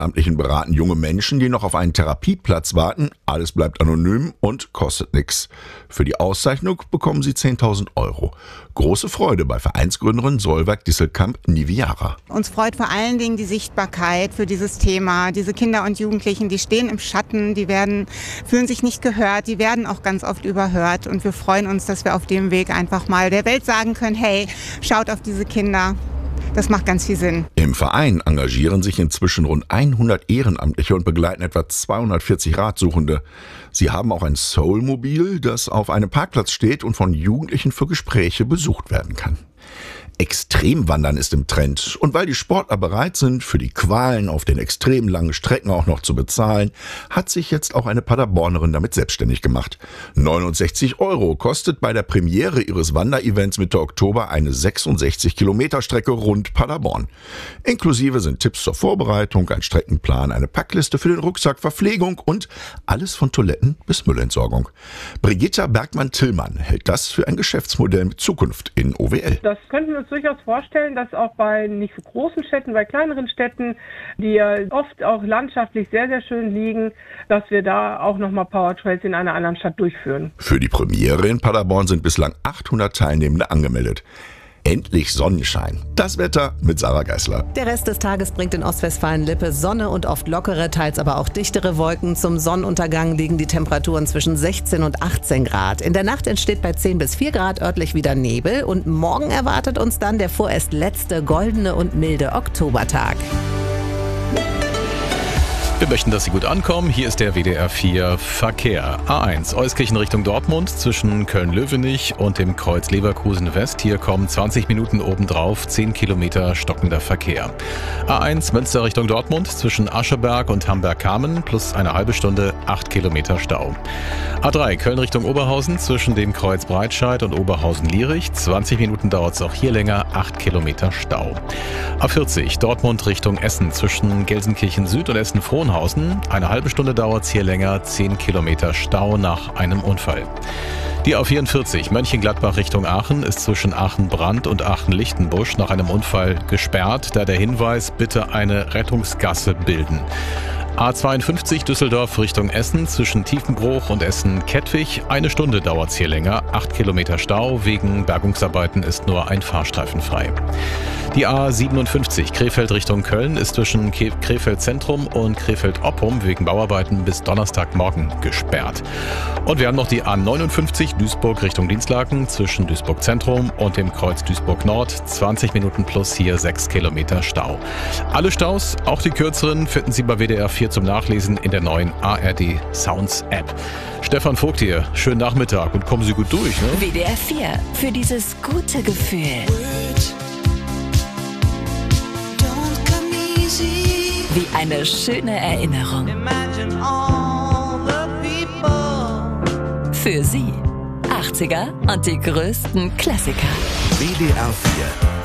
Ehrenamtlichen beraten junge Menschen, die noch auf einen Therapieplatz warten. Alles bleibt anonym und kostet nichts. Für die Auszeichnung bekommen sie 10.000 €. Große Freude bei Vereinsgründerin Solveig Disselkamp-Niviara. Uns freut vor allen Dingen die Sichtbarkeit für dieses Thema. Diese Kinder und Jugendlichen, die stehen im Schatten, fühlen sich nicht gehört, die werden auch ganz oft überhört. Und wir freuen uns, dass wir auf dem Weg einfach mal der Welt sagen können, hey, schaut auf diese Kinder. Das macht ganz viel Sinn. Im Verein engagieren sich inzwischen rund 100 Ehrenamtliche und begleiten etwa 240 Ratsuchende. Sie haben auch ein Soulmobil, das auf einem Parkplatz steht und von Jugendlichen für Gespräche besucht werden kann. Extremwandern ist im Trend. Und weil die Sportler bereit sind, für die Qualen auf den extrem langen Strecken auch noch zu bezahlen, hat sich jetzt auch eine Paderbornerin damit selbstständig gemacht. 69 € kostet bei der Premiere ihres Wanderevents Mitte Oktober eine 66-Kilometer-Strecke rund Paderborn. Inklusive sind Tipps zur Vorbereitung, ein Streckenplan, eine Packliste für den Rucksack, Verpflegung und alles von Toiletten bis Müllentsorgung. Brigitta Bergmann-Tillmann hält das für ein Geschäftsmodell mit Zukunft in OWL. Das könnten wir uns durchaus vorstellen, dass auch bei nicht so großen Städten, bei kleineren Städten, die ja oft auch landschaftlich sehr, sehr schön liegen, dass wir da auch nochmal Powertrails in einer anderen Stadt durchführen. Für die Premiere in Paderborn sind bislang 800 Teilnehmende angemeldet. Endlich Sonnenschein. Das Wetter mit Sarah Geisler. Der Rest des Tages bringt in Ostwestfalen-Lippe Sonne und oft lockere, teils aber auch dichtere Wolken. Zum Sonnenuntergang liegen die Temperaturen zwischen 16 und 18 Grad. In der Nacht entsteht bei 10 bis 4 Grad örtlich wieder Nebel. Und morgen erwartet uns dann der vorerst letzte goldene und milde Oktobertag. Wir möchten, dass Sie gut ankommen. Hier ist der WDR 4 Verkehr. A1 Euskirchen Richtung Dortmund zwischen Köln-Löwenich und dem Kreuz Leverkusen West. Hier kommen 20 Minuten obendrauf, 10 Kilometer stockender Verkehr. A1 Münster Richtung Dortmund zwischen Ascheberg und Hamberg-Kamen plus eine halbe Stunde, 8 Kilometer Stau. A3 Köln Richtung Oberhausen zwischen dem Kreuz Breitscheid und Oberhausen-Lierich. 20 Minuten dauert es auch hier länger, 8 Kilometer Stau. A40 Dortmund Richtung Essen zwischen Gelsenkirchen Süd und Essen-Frohnhausen. Eine halbe Stunde dauert es hier länger, 10 Kilometer Stau nach einem Unfall. Die A44 Mönchengladbach Richtung Aachen ist zwischen Aachen-Brand und Aachen-Lichtenbusch nach einem Unfall gesperrt. Da der Hinweis, bitte eine Rettungsgasse bilden. A52 Düsseldorf Richtung Essen zwischen Tiefenbruch und Essen-Kettwig. Eine Stunde dauert es hier länger, 8 Kilometer Stau. Wegen Bergungsarbeiten ist nur ein Fahrstreifen frei. Die A57 Krefeld Richtung Köln ist zwischen Krefeld Zentrum und Krefeld Oppum wegen Bauarbeiten bis Donnerstagmorgen gesperrt. Und wir haben noch die A59 Duisburg Richtung Dinslaken zwischen Duisburg Zentrum und dem Kreuz Duisburg Nord. 20 Minuten plus hier 6 Kilometer Stau. Alle Staus, auch die kürzeren, finden Sie bei WDR 4 zum Nachlesen in der neuen ARD Sounds App. Stefan Vogt hier, schönen Nachmittag und kommen Sie gut durch. Ne? WDR 4 für dieses gute Gefühl. Wie eine schöne Erinnerung. Für Sie 80er und die größten Klassiker. WDR 4